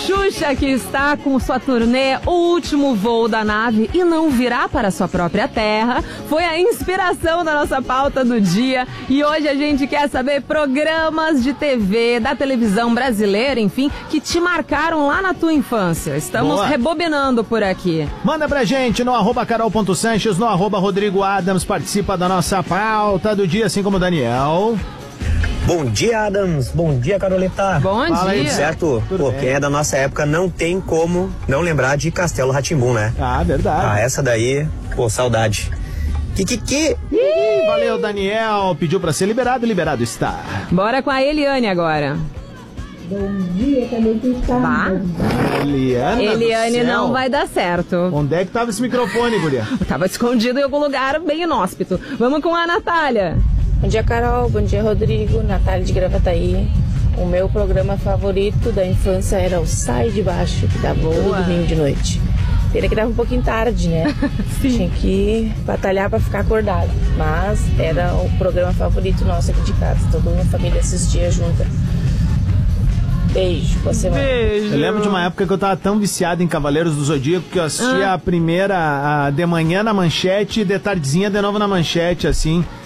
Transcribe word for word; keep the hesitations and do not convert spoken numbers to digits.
Xuxa, que está com sua turnê O Último Voo da Nave e não virá para sua própria terra, foi a inspiração da nossa pauta do dia. E hoje a gente quer saber programas de T V, da televisão brasileira, enfim, que te marcaram lá na tua infância. Estamos Boa. rebobinando por aqui. Manda pra gente no arroba carol.sanches, no arroba Rodrigo Adams, participa da nossa pauta do dia, assim como o Daniel. Bom dia, Adams. Bom dia, Caroleta. Bom Fala dia. Aí, certo? Tudo Pô, bem. Quem é da nossa época não tem como não lembrar de Castelo Rá-Tim-Bum, né? Ah, verdade. Ah, essa daí, pô, saudade. Kikiki. Valeu, Daniel. Pediu pra ser liberado, liberado está. Bora com a Eliane agora. Bom dia, também tem que Tá. Eliana Eliane não vai dar certo. Onde é que tava esse microfone, guria? Tava escondido em algum lugar bem inóspito. Vamos com a Natália. Bom dia, Carol. Bom dia, Rodrigo. Natália de Gravataí. O meu programa favorito da infância era o Sai de Baixo, que dava todo domingo de noite. Pena que dava um pouquinho tarde, né? Tinha que batalhar pra ficar acordado. Mas era o programa favorito nosso aqui de casa. Toda a família assistia junta. Beijo, boa semana. Beijo. Eu lembro de uma época que eu tava tão viciado em Cavaleiros do Zodíaco que eu assistia ah. a primeira a, de manhã na manchete e de tardezinha de novo na manchete, assim.